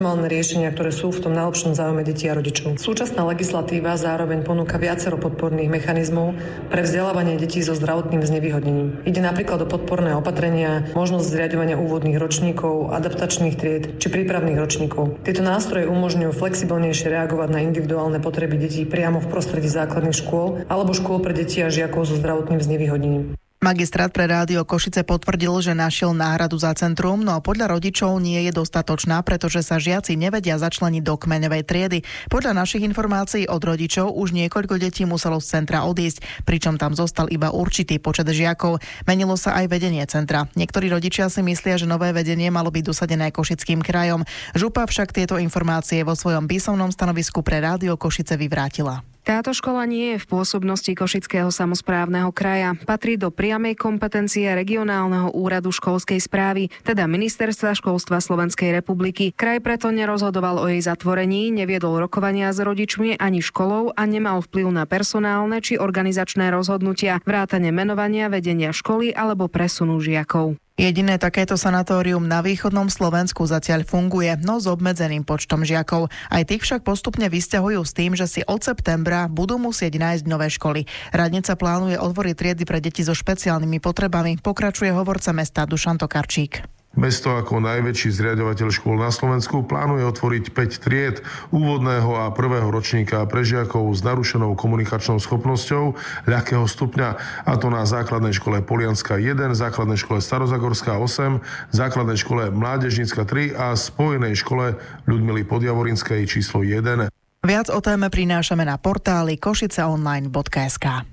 Malé riešenia, ktoré sú v tom najlepšom záujme detí a rodičov. Súčasná legislatíva zároveň ponúka viacero podporných mechanizmov pre vzdelávanie detí so zdravotným znevýhodnením. Ide napríklad o podporné opatrenia, možnosť zriaďovania úvodných ročníkov, adaptačných tried či prípravných ročníkov. Tieto nástroje umožňujú flexibilnejšie reagovať na individuálne potreby detí priamo v prostredí základných škôl alebo škôl pre deti a žiakov so zdravotným znevýhodnením. Magistrát pre Rádio Košice potvrdil, že našiel náhradu za centrum, no podľa rodičov nie je dostatočná, pretože sa žiaci nevedia začleniť do kmeňovej triedy. Podľa našich informácií od rodičov už niekoľko detí muselo z centra odísť, pričom tam zostal iba určitý počet žiakov. Menilo sa aj vedenie centra. Niektorí rodičia si myslia, že nové vedenie malo byť dosadené Košickým krajom. Župa však tieto informácie vo svojom písomnom stanovisku pre Rádio Košice vyvrátila. Táto škola nie je v pôsobnosti Košického samosprávneho kraja. Patrí do priamej kompetencie regionálneho úradu školskej správy, teda Ministerstva školstva Slovenskej republiky. Kraj preto nerozhodoval o jej zatvorení, neviedol rokovania s rodičmi ani školou a nemal vplyv na personálne či organizačné rozhodnutia, vrátane menovania vedenia školy alebo presunu žiakov. Jediné takéto sanatórium na východnom Slovensku zatiaľ funguje, no s obmedzeným počtom žiakov. Aj tých však postupne vysťahujú s tým, že si od septembra budú musieť nájsť nové školy. Radnica plánuje otvoriť triedy pre deti so špeciálnymi potrebami, pokračuje hovorca mesta Dušan Tokarčík. Mesto ako najväčší zriaďovateľ škôl na Slovensku plánuje otvoriť 5 tried úvodného a prvého ročníka pre žiakov s narušenou komunikačnou schopnosťou ľahkého stupňa, a to na základnej škole Polianska 1, základnej škole Starozagorská 8, základnej škole Mládežnícka 3 a spojenej škole Ľudmily Podjavorinskej číslo 1. Viac o téme prinášame na portáli košiceonline.sk.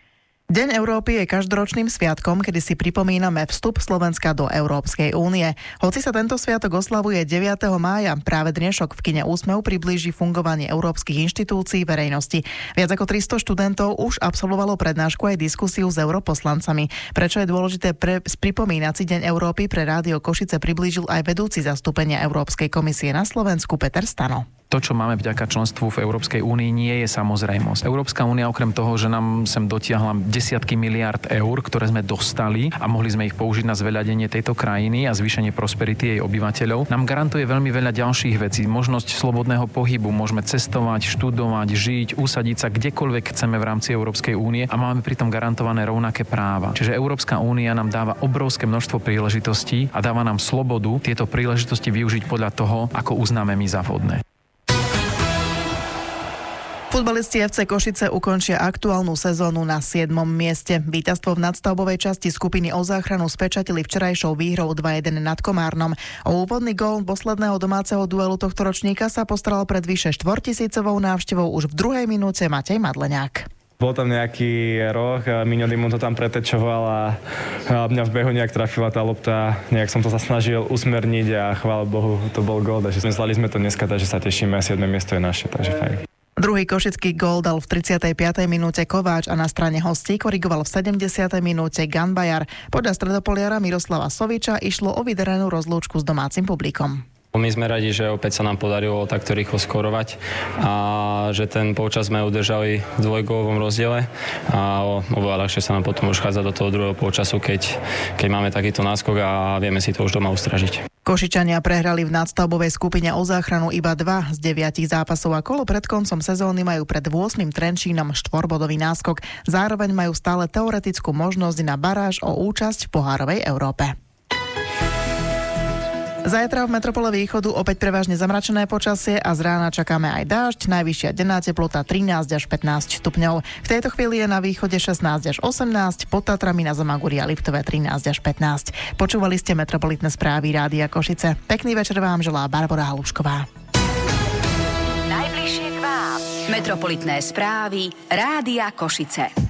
Deň Európy je každoročným sviatkom, kedy si pripomíname vstup Slovenska do Európskej únie. Hoci sa tento sviatok oslavuje 9. mája, práve dnešok v kine Úsmev priblíži fungovanie európskych inštitúcií verejnosti. Viac ako 300 študentov už absolvovalo prednášku aj diskusiu s europoslancami. Prečo je dôležité pripomínať si Deň Európy, pre Rádio Košice priblížil aj vedúci zastúpenia Európskej komisie na Slovensku Peter Stano. To, čo máme vďaka členstvu v Európskej únii, nie je samozrejmosť. Európska únia okrem toho, že nám sem dotiahla desiatky miliárd eur, ktoré sme dostali a mohli sme ich použiť na zveľadenie tejto krajiny a zvýšenie prosperity jej obyvateľov, nám garantuje veľmi veľa ďalších vecí. Možnosť slobodného pohybu, môžeme cestovať, študovať, žiť, usadiť sa kdekoľvek chceme v rámci Európskej únie a máme pritom garantované rovnaké práva. Čiže Európska únia nám dáva obrovské množstvo príležitostí a dáva nám slobodu tieto príležitosti využiť podľa toho, ako uznáme my za vhodné. Futbalisti FC Košice ukončia aktuálnu sezónu na 7. mieste. Víťazstvo v nadstavbovej časti skupiny o záchranu spečatili včerajšou výhrou 2-1 nad Komárnom. O úvodný gól posledného domáceho duelu tohto ročníka sa postaral pred vyše 4000-covou návštevou už v 2. minúte Matej Madleňák. Bol tam nejaký roh, Miňo Dimon to tam pretečoval a mňa v behu nejak trafila tá lopta, nejak som to sa snažil usmerniť a chvála Bohu, to bol gól, takže mysleli sme to dneska, takže sa tešíme, 7. miesto je naše, takže fajn. Druhý košický gól dal v 35. minúte Kováč a na strane hostí korigoval v 70. minúte Ganbajar. Podľa stredopoliara Miroslava Soviča išlo o vydarenú rozlúčku s domácim publikom. My sme radi, že opäť sa nám podarilo takto rýchlo skorovať a že ten polčas sme udržali v dvojgólovom rozdiele a oveľa ľahšie sa nám potom už chádza do toho druhého polčasu, keď máme takýto náskok a vieme si to už doma ustražiť. Košičania prehrali v nadstavbovej skupine o záchranu iba 2 z 9 zápasov a kolo pred koncom sezóny majú pred 8. Trenčínom 4-bodový náskok. Zároveň majú stále teoretickú možnosť na baráž o účasť v pohárovej Európe. Zajtra v metropole Východu opäť prevažne zamračené počasie a z rána čakáme aj dážď, najvyššia denná teplota 13 až 15 stupňov. V tejto chvíli je na východe 16 až 18, pod Tatrami na Zamaguri a Liptove 13 až 15. Počúvali ste metropolitné správy Rádia Košice. Pekný večer vám želá Barbora Halušková. Najbližšie k vám. Metropolitné správy Rádia Košice.